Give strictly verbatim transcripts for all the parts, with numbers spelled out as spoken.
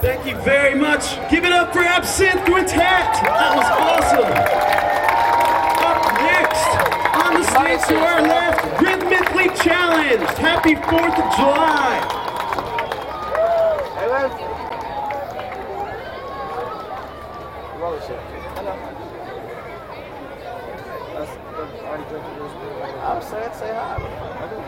Thank you very much. Give it up for Absinthe Quintet. That was awesome. Up next, on the stage to our left, Rhythmically Challenged. Happy fourth of July. Hey, Liz. Roller shit. I'm saying, say hi. I do.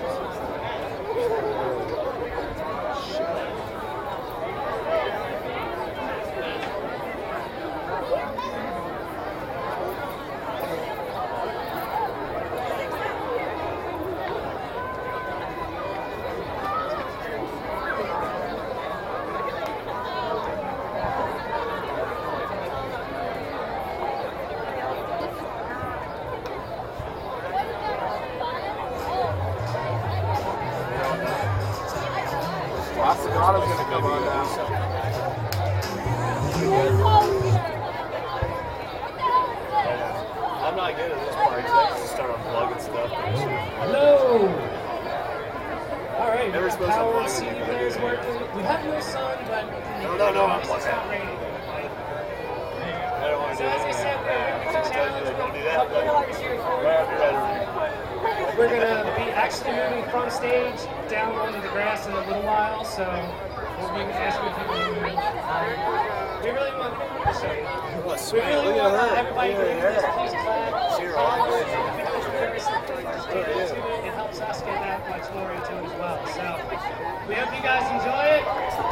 Osagato's gonna come on now. I'm not good at this part. I just start unplugging stuff. Hello! Alright, Never supposed to power unplug C D anything. players working. We have no sun, but No, no, no, I'm it's not raining. I don't want to So do as I said, that. we're Don't challenge. do that. Right after that. We're gonna be actually moving from stage down onto the grass in a little while, so we'll be asking people to move. Um, we really want to show you. Oh, We sweet. really Look want at her. everybody to Look at please her. please clap. See her all good. It helps us get that much more into it as well. So we hope you guys enjoy it.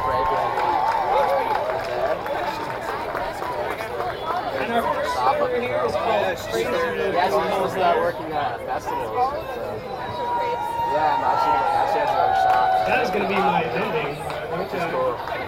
And our first speaker here is called Crazy Movie. Yeah, she knows that working at festivals. Yeah, no, she, she has her own shop. That is going to be my ending. Which is cool.